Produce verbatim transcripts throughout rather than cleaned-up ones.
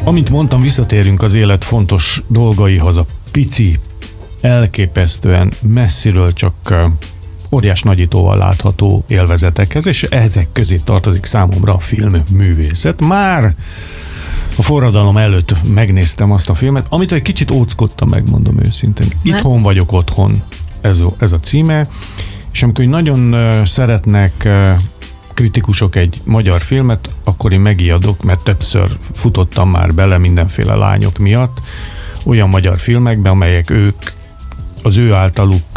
Amint mondtam, visszatérünk az élet fontos dolgaihoz, a pici, elképesztően messziről csak óriás nagyítóval látható élvezetekhez, és ezek közé tartozik számomra a filmművészet. Már a forradalom előtt megnéztem azt a filmet, amit egy kicsit óckodtam, megmondom őszintén. Itthon vagyok otthon, ez a, ez a címe, és amikor nagyon szeretnek kritikusok egy magyar filmet, akkor én megijadok, mert többször futottam már bele mindenféle lányok miatt olyan magyar filmekbe, amelyek ők az ő általuk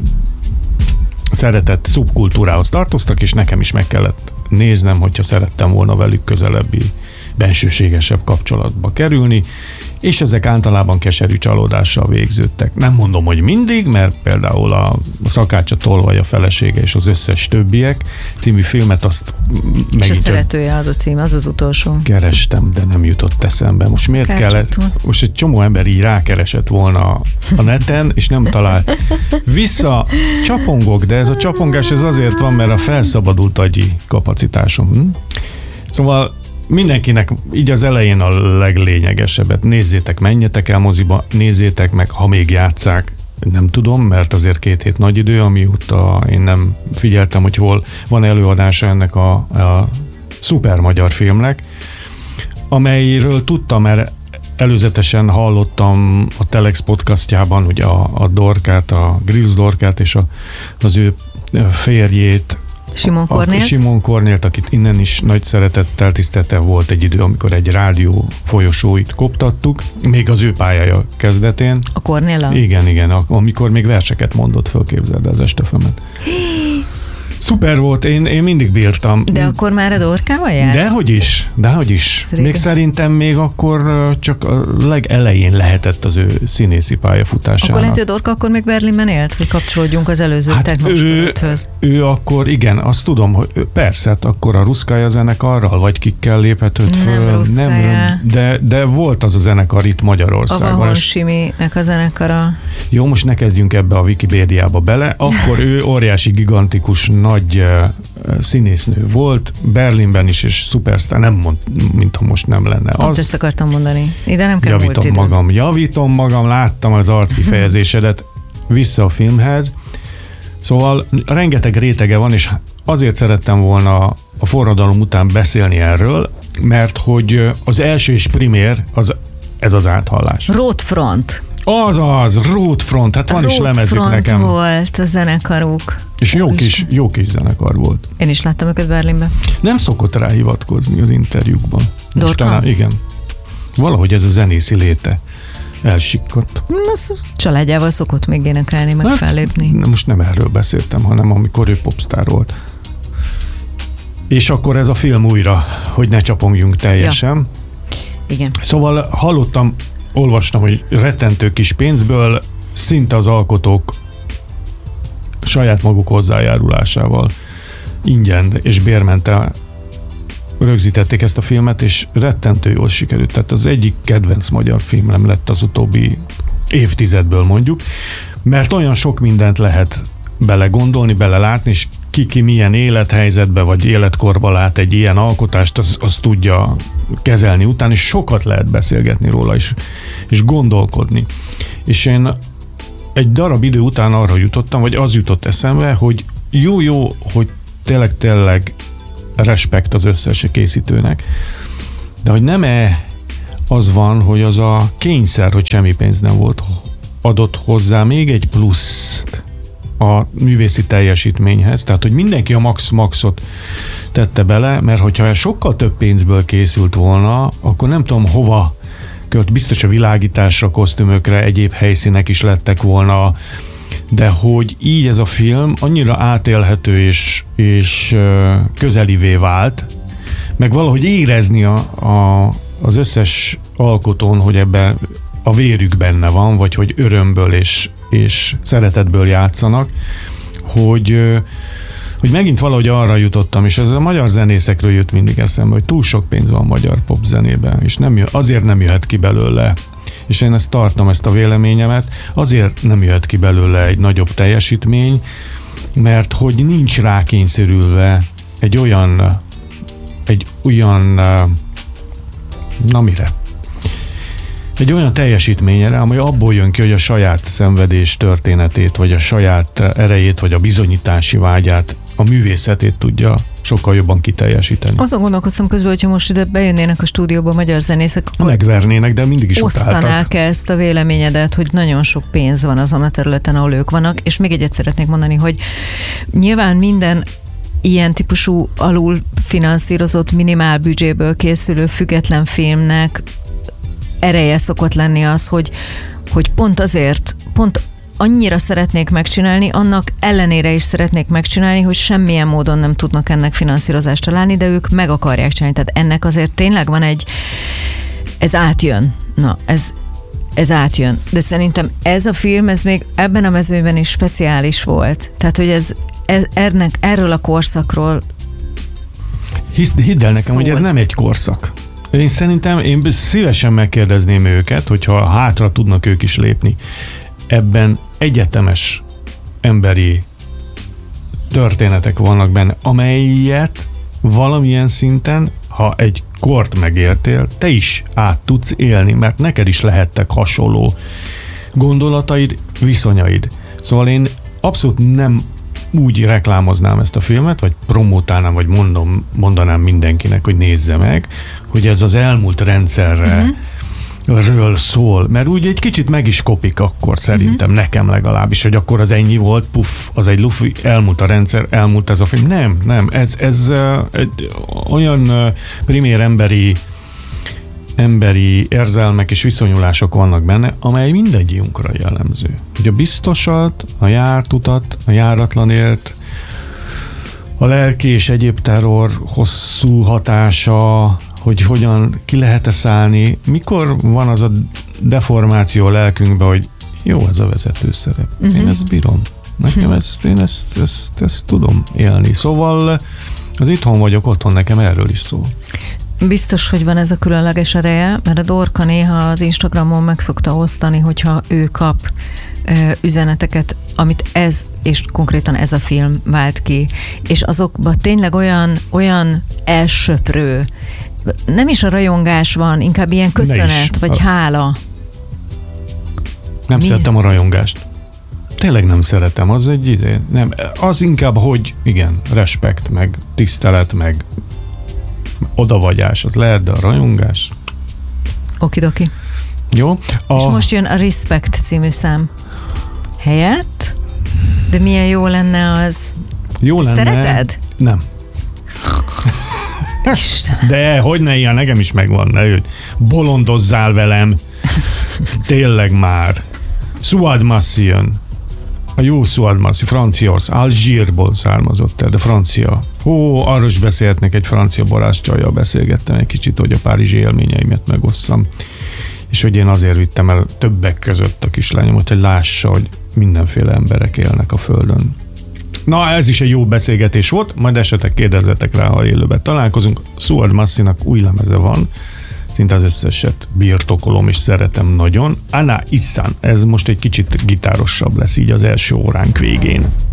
szeretett szubkultúrához tartoztak, és nekem is meg kellett néznem, hogyha szerettem volna velük közelebbi, bensőségesebb kapcsolatba kerülni, és ezek általában keserű csalódással végződtek. Nem mondom, hogy mindig, mert például a Szakács a tolvaj, a felesége és az összes többiek című filmet azt megint... És a szeretője az a cím, az az utolsó. Kerestem, de nem jutott eszembe. Most miért kellett? Most egy csomó ember így rákeresett volna a neten, és nem talál. Vissza csapongok, de ez a csapongás ez azért van, mert a felszabadult agyi kapacitásom. Hm? Szóval mindenkinek így az elején a leglényegesebbet. Nézzétek, menjetek el moziba, nézzétek meg, ha még játsszák. Nem tudom, mert azért két hét nagy idő, amióta én nem figyeltem, hogy hol van előadása ennek a, a szuper magyar filmnek, amelyről tudtam, mert előzetesen hallottam a Telex podcastjában, ugye a, a Dorkát, a Grillus Dorkát és a, az ő férjét, Simon Kornélt. Simon Kornélt, akit innen is nagy szeretettel, tisztelettel volt egy idő, amikor egy rádió folyosóit koptattuk, még az ő pályája kezdetén. A Kornéllal? Igen, igen, amikor még verseket mondott, fölképzeld az Estefemet. Szuper volt, én, én mindig bírtam. De akkor már a Dorkával jár? Dehogy is, dehogy is. Még szerintem még akkor csak a legelején lehetett az ő színészi pályafutásának. Akkor lehet, hogy a Dorka akkor még Berlinben élt, hogy kapcsolódjunk az előző hát tegnapos köröthöz. Ő akkor, igen, azt tudom, hogy persze, hát akkor a Ruszkája zenekarral, vagy kikkel léphetett föl. Nem Ruszkája. Nem, de, de volt az a zenekar itt Magyarországon. A Vahon Siminek a zenekara. Jó, most ne kezdjünk ebbe a Wikipédiába bele. Akkor ő óriási, gigantikus, nagy uh, színésznő volt, Berlinben is, és szupersztár, nem mond, mintha most nem lenne. Pont az, ezt akartam mondani. Ide nem kell javítom múlt magam, idő. javítom magam, láttam az arckifejezésedet, vissza a filmhez. Szóval rengeteg rétege van, és azért szerettem volna a forradalom után beszélni erről, mert hogy az első és primér az, ez az áthallás. Roadfront. Azaz, Roadfront, hát van Road is lemezük Front nekem. volt a zenekaruk. És jó kis, jó kis zenekar volt. Én is láttam őket Berlinben. Nem szokott rá hivatkozni az interjúkban. Dorka? Talán, igen. Valahogy ez a zenészi léte elsikkott. Az családjával szokott még énekelni, meg hát, fellépni. Most nem erről beszéltem, hanem amikor ő popstar volt. És akkor ez a film újra, hogy ne csapongjunk teljesen. Ja. Igen. Szóval hallottam, olvastam, hogy rettentő kis pénzből szinte az alkotók saját maguk hozzájárulásával ingyen és bérmenttel rögzítették ezt a filmet, és rettentő jól sikerült. Tehát az egyik kedvenc magyar filmem lett az utóbbi évtizedből mondjuk, mert olyan sok mindent lehet belegondolni, belelátni, és ki-ki milyen élethelyzetbe vagy életkorba lát egy ilyen alkotást, az, az tudja kezelni után, és sokat lehet beszélgetni róla is, és gondolkodni. És én egy darab idő után arra jutottam, vagy az jutott eszembe, hogy jó-jó, hogy tényleg-tényleg respekt az összes készítőnek, de hogy nem-e az van, hogy az a kényszer, hogy semmi pénz nem volt, adott hozzá még egy pluszt a művészi teljesítményhez, tehát hogy mindenki a max-maxot tette bele, mert hogyha sokkal több pénzből készült volna, akkor nem tudom hova költ, biztos a világításra, kosztümökre, egyéb helyszínek is lettek volna, de hogy így ez a film annyira átélhető és, és közelivé vált, meg valahogy érezni a, a, az összes alkotón, hogy ebben a vérük benne van, vagy hogy örömből és, és szeretetből játszanak, hogy, hogy megint valahogy arra jutottam, és ez a magyar zenészekről jött mindig eszembe, hogy túl sok pénz van magyar popzenében, és nem jö, azért nem jöhet ki belőle. És én ezt tartom, ezt a véleményemet, azért nem jöhet ki belőle egy nagyobb teljesítmény, mert hogy nincs rákényszerülve egy olyan, egy olyan, na mire? egy olyan teljesítményre, amely abból jön ki, hogy a saját szenvedés történetét, vagy a saját erejét, vagy a bizonyítási vágyát, a művészetét tudja sokkal jobban kiteljesíteni. Azon gondolkoztam közben, hogyha most ide bejönnének a stúdióba magyar zenészek, akkor megvernének, de mindig is utáltak. Osztanák ezt a véleményedet, hogy nagyon sok pénz van azon a területen, ahol ők vannak, és még egyet szeretnék mondani, hogy nyilván minden ilyen típusú alul finanszírozott minimál büdzséből készülő független filmnek ereje szokott lenni az, hogy, hogy pont azért, pont annyira szeretnék megcsinálni, annak ellenére is szeretnék megcsinálni, hogy semmilyen módon nem tudnak ennek finanszírozást találni, de ők meg akarják csinálni. Tehát ennek azért tényleg van egy, ez átjön. Na, ez, ez átjön. De szerintem ez a film, ez még ebben a mezőben is speciális volt. Tehát, hogy ez, ez ennek, erről a korszakról Hisz, hidd el nekem, szól. Hogy ez nem egy korszak. Én szerintem, én szívesen megkérdezném őket, hogyha hátra tudnak ők is lépni. Ebben egyetemes emberi történetek vannak benne, amelyet valamilyen szinten, ha egy kort megértél, te is át tudsz élni, mert neked is lehettek hasonló gondolataid, viszonyaid. Szóval én abszolút nem úgy reklámoznám ezt a filmet, vagy promotálnám, vagy mondom, mondanám mindenkinek, hogy nézze meg, hogy ez az elmúlt rendszerre uh-huh. ről szól, mert úgy egy kicsit meg is kopik akkor szerintem, uh-huh. nekem legalábbis, hogy akkor az ennyi volt, puff, az egy lufi, elmúlt a rendszer, elmúlt ez a film. Nem, nem, ez, ez uh, egy, olyan uh, primér emberi emberi érzelmek és viszonyulások vannak benne, amely mindegyünkra jellemző. Hogy a biztosat, a járt utat, a járatlanért, a lelki és egyéb terror hosszú hatása, hogy hogyan ki lehet-e szállni, mikor van az a deformáció a lelkünkben, hogy jó, ez a vezetőszerep. Uh-huh. Én ezt bírom. Nekem ezt, én ezt, ezt, ezt tudom élni. Szóval az itthon vagyok, otthon nekem erről is szól. Biztos, hogy van ez a különleges ereje, mert a Dorka néha az Instagramon meg szokta osztani, hogyha ő kap ö, üzeneteket, amit ez, és konkrétan ez a film vált ki, és azokban tényleg olyan, olyan elsöprő, nem is a rajongás van, inkább ilyen köszönet, vagy a... hála. Nem Mi? Szeretem a rajongást. Tényleg nem szeretem, az egy idő. Nem, az inkább, hogy igen, respekt, meg tisztelet, meg odawagyás, az lehet, de a rajongás. Okidoki. Jó. A... És most jön a Respect című szám helyett, de milyen jó lenne az. Jó lenne. Szereted? Nem. Istenem. De hogy ne ilyen, nekem is megvan, ne, hogy bolondozzál velem. Tényleg már. Suad Massi jön. A jó Suad Massi, Franciaország, Algírból származott el, de francia. Hó, arról is beszélhetnek, egy francia barás csajjal beszélgettem egy kicsit, hogy a párizsi élményeimet megosszam. És hogy én azért vittem el többek között a kislányomat, hogy lássa, hogy mindenféle emberek élnek a földön. Na, ez is egy jó beszélgetés volt, majd esetleg kérdezzetek rá, ha élőben találkozunk. Suad Massinak új lemeze van, szinte az összeset birtokolom és szeretem nagyon. Ana Issan, ez most egy kicsit gitárosabb lesz így az első óránk végén.